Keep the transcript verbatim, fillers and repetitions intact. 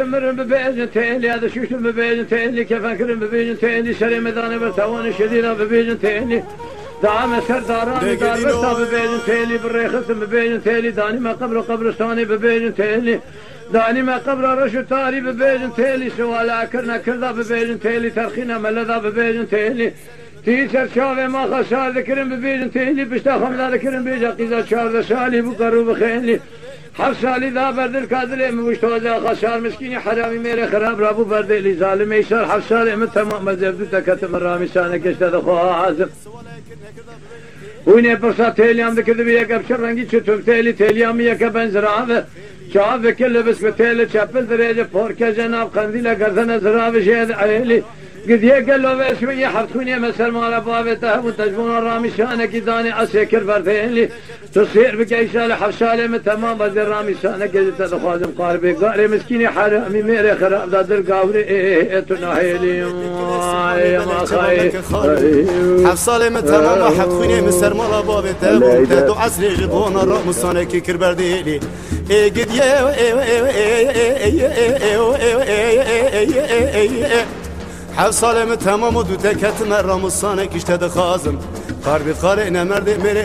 مرم ببيجن تيلي هذا شوش ببيجن تيلي كيف أكرم ببيجن تيلي شري مداني برتوان شديدة ببيجن تيلي دعم سرداران دار بستا ببيجن تيلي بالريخت ببيجن تيلي داني ما قبر قبرستاني ببيجن تيلي داني ما قبر رشو تاري ببيجن تيلي سوالا كرنا كردا ببيجن تيلي ترخينا ملذا ببيجن تيلي تيسر شافي ما خسار ذكرم ببيجن تيلي بشتا خمدا ذكرم بيجا قيزا شار شالي بقرو بخيلي حفصالي ذا برد الكادري موشتوزا خسار مسكيني حرامي ميري خراب رابو برد اللي ظالم يسار حفصالي من تمام مزبدو تكتم الرامي سانك اشتاد خوها عازم ويني برسا تيليام ذكر بيك ابشر رنگي چطور تيلي تيليام يكا بنزرابه شاف كل بس بتيلي چپل دريجه پوركه جناب قنديله گردن زرابه شهد عيلي قد يقل له بس شويه حرخوني مسل مال بابته وتجبون الرامي شانك داني اسكر برتيلي تصير بكيسال حفصالي من تمام بدر رامي شانك قد تخازم قاربي قاري مسكيني حرامي ميري خراب دادر قاوري ايه تناهيلي يا ما خاي حفصالي من تمام حرخوني مسل مال بابته وتدو عسري جبون الرامي شانك كربرديلي ايه قد يا حفصالي من تمام ودو تكت مرة مصانك اشتد خازم قاربي قارئنا مرد